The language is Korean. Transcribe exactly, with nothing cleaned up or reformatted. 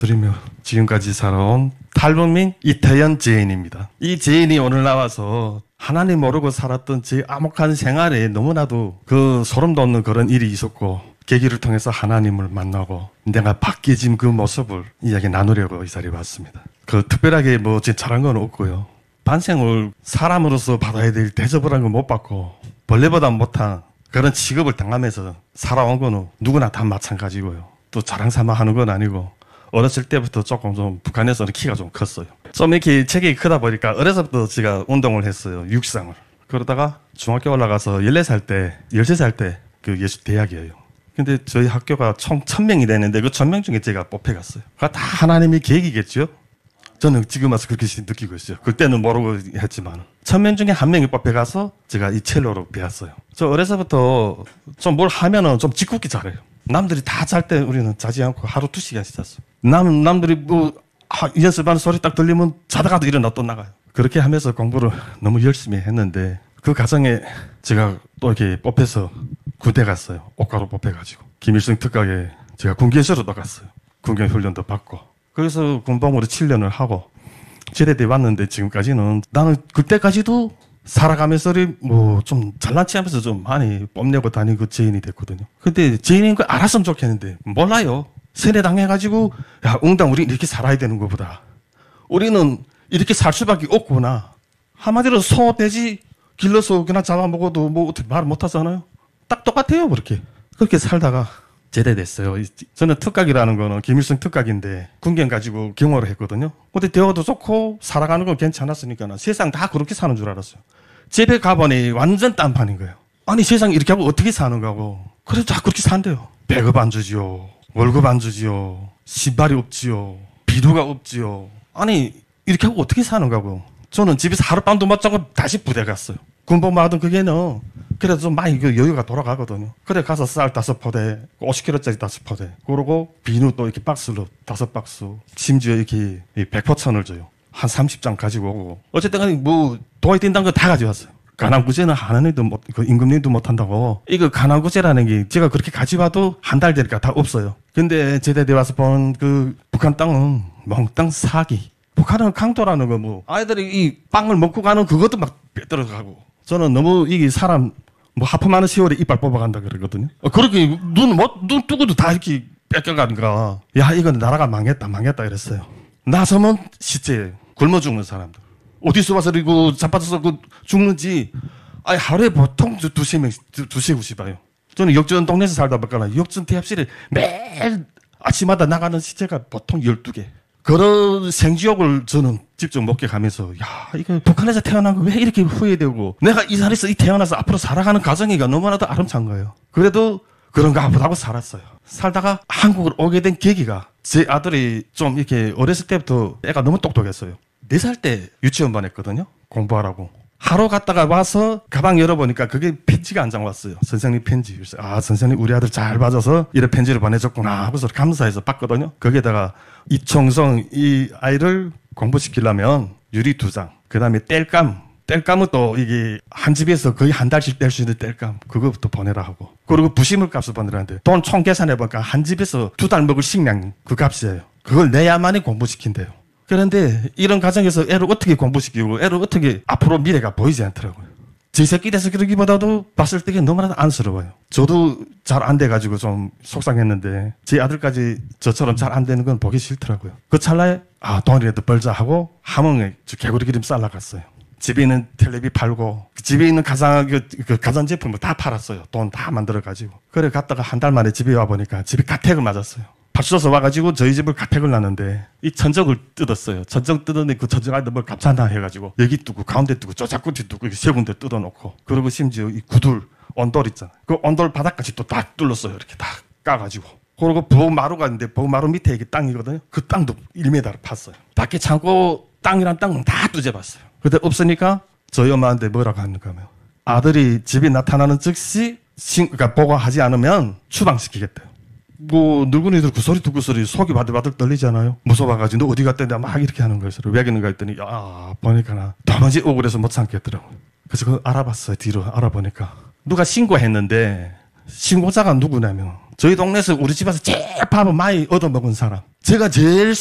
드리며 지금까지 살아온 탈북민 이태현 지인입니다. 이 지인이 오늘 나와서 하나님 모르고 살았던 제 암흑한 생활에 너무나도 그 소름 돋는 그런 일이 있었고 계기를 통해서 하나님을 만나고 내가 바뀌어진 그 모습을 이야기 나누려고 이 자리에 왔습니다. 그 특별하게 뭐 제 잘한 건 없고요. 반생을 사람으로서 받아야 될 대접을 한 건 못 받고 벌레보다 못한 그런 취급을 당하면서 살아온 거는 누구나 다 마찬가지고요. 또 자랑삼아 하는 건 아니고 어렸을 때부터 조금 좀 북한에서는 키가 좀 컸어요. 좀 이렇게 체격이 크다 보니까 어려서부터 제가 운동을 했어요. 육상을. 그러다가 중학교 올라가서 열네 살 때, 열세 살 때 그 예수 대학이에요. 근데 저희 학교가 총 천 명이 되는데 그 천 명 중에 제가 뽑혀갔어요. 그거 다 하나님의 계획이겠죠? 저는 지금 와서 그렇게 느끼고 있어요. 그때는 모르고 했지만. 천 명 중에 한 명이 뽑혀가서 제가 이 첼로로 배웠어요. 저 어려서부터 좀 뭘 하면은 좀 짓궂게 잘해요. 남들이 다 잘 때 우리는 자지 않고 하루 두 시간씩 잤어요. 남, 남들이 뭐, 아, 연습하는 소리 딱 들리면 자다가도 일어나 또 나가요. 그렇게 하면서 공부를 너무 열심히 했는데 그 과정에 제가 또 이렇게 뽑혀서 군대 갔어요. 옥가로 뽑혀가지고. 김일성 특각에 제가 군기연수로 또 갔어요. 군경 훈련도 받고. 그래서 군복무로 칠 년을 하고 제대대 왔는데 지금까지는 나는 그때까지도 살아가면서 뭐 좀 잘난 체하면서 좀 많이 뽐내고 다니는 그 죄인이 됐거든요. 근데 죄인인 거 알았으면 좋겠는데 몰라요. 세뇌당해가지고 야 웅당 우리 이렇게 살아야 되는 것보다 우리는 이렇게 살 수밖에 없구나. 한마디로 소 돼지 길러서 그냥 잡아먹어도 뭐 어떻게 말 못하잖아요. 딱 똑같아요. 그렇게 그렇게 살다가 제대됐어요. 저는 특각이라는 거는 김일성 특각인데 군경 가지고 경호를 했거든요. 근데 대화도 좋고 살아가는 건 괜찮았으니까 세상 다 그렇게 사는 줄 알았어요. 집에 가보니 완전 딴판인 거예요. 아니 세상 이렇게 하고 어떻게 사는 거고. 그래서 다 그렇게 산대요. 배급 안 주지요. 월급 안 주지요. 신발이 없지요. 비료가 없지요. 아니 이렇게 하고 어떻게 사는 거고. 저는 집에서 하룻밤도 못 자고 다시 부대 갔어요. 군복무 하던 그게는 그래도 좀 많이 여유가 돌아가거든요. 그래 가서 쌀 다섯 포대, 오십 킬로그램짜리 다섯 포대. 그러고 비누 또 이렇게 박스로 다섯 박스. 심지어 이렇게 백포천을 줘요. 한 삼십 장 가지고 오고. 어쨌든 간에 뭐 도와야 된다는 거 다 가져왔어요. 가난구제는 하나님도 못, 그 임금님도 못한다고. 이거 가난구제라는 게 제가 그렇게 가져와도 한 달 되니까 다 없어요. 근데 제대대 와서 본 그 북한 땅은 몽땅 사기. 북한은 강도라는 거 뭐 아이들이 이 빵을 먹고 가는 그것도 막 빼들어 가고. 저는 너무 이게 사람 뭐 하품하는 세월에 이빨 뽑아간다 그러거든요. 어, 그렇게 눈, 뭐, 눈 뜨고도 다 이렇게 뺏겨가는가. 야, 이건 나라가 망했다, 망했다 이랬어요. 나서면 시체예요. 굶어 죽는 사람들. 어디서 와서 이거 자빠져서 그 죽는지, 아니, 하루에 보통 두세 명, 두세 구씩 봐요. 저는 역전 동네에서 살다 보니까 역전 대합실에 매일 아침마다 나가는 시체가 보통 열두 개. 그런 생지옥을 저는 직접 목격하면서 야 이거 북한에서 태어난 거 왜 이렇게 후회되고 내가 이 자리에서 이 태어나서 앞으로 살아가는 과정이가 너무나도 아름다운 거예요. 그래도 그런가 보다 하고 살았어요. 살다가 한국을 오게 된 계기가 제 아들이 좀 이렇게 어렸을 때부터 애가 너무 똑똑했어요. 네 살 때 유치원 보냈거든요. 공부하라고. 하루 갔다가 와서 가방 열어보니까 그게 편지가 한 장 왔어요. 선생님 편지. 아, 선생님 우리 아들 잘 봐줘서 이런 편지를 보내줬구나 하고서 감사해서 봤거든요. 거기에다가 이총성 이 아이를 공부시키려면 유리 두 장, 그 다음에 땔감. 땔감은 또 이게 한 집에서 거의 한 달씩 뗄 수 있는 땔감. 그거부터 보내라 하고. 그리고 부식물 값을 보내라는데 돈 총 계산해보니까 한 집에서 두 달 먹을 식량 그 값이에요. 그걸 내야만이 공부시킨대요. 그런데 이런 과정에서 애를 어떻게 공부시키고 애를 어떻게 앞으로 미래가 보이지 않더라고요. 제 새끼 돼서 그러기보다도 봤을 때 너무나도 안쓰러워요. 저도 잘 안 돼가지고 좀 속상했는데 제 아들까지 저처럼 잘 안 되는 건 보기 싫더라고요. 그 찰나에 아 돈이라도 벌자 하고 함흥에 개구리 기름 쌀러 갔어요. 집에 있는 텔레비 팔고 집에 있는 가상 그, 그 가전제품을 다 팔았어요. 돈 다 만들어가지고. 그래 갔다가 한 달 만에 집에 와보니까 집에 가택을 맞았어요. 파출소에서 와가지고 저희 집을 가택을 놨는데 이 천정을 뜯었어요. 천정 뜯었는데 그 천정 안에 뭘 값찬다 해가지고 여기 뚜고 가운데 뚜고 쪼작구티 뚜고 세 군데 뜯어놓고 그리고 심지어 이 구들 온돌 있잖아요. 그 온돌 바닥까지 또 다 뚫었어요. 이렇게 다 까가지고. 그리고 부엌마루가 있는데 부엌마루 밑에 이게 땅이거든요. 그 땅도 일 미터를 팠어요. 밖에 창고 땅이란 땅은 다 두져봤어요. 근데 없으니까 저희 엄마한테 뭐라고 하는가 하면 아들이 집에 나타나는 즉시 신, 그러니까 보고하지 않으면 추방시키겠대요. 뭐 늙은이들 그 소리 듣고 소리 속이 바들바들 떨리잖아요. 무서워가지고 너 어디 갔더니 막 이렇게 하는 거예요. 왜 있는가 했더니 야 보니까 나 도무지 억울해서 못 참겠더라고요. 그래서 그거 알아봤어요. 뒤로 알아보니까 누가 신고했는데 신고자가 누구냐면 저희 동네에서 우리 집에서 제일 밥을 많이 얻어먹은 사람. 제가 제일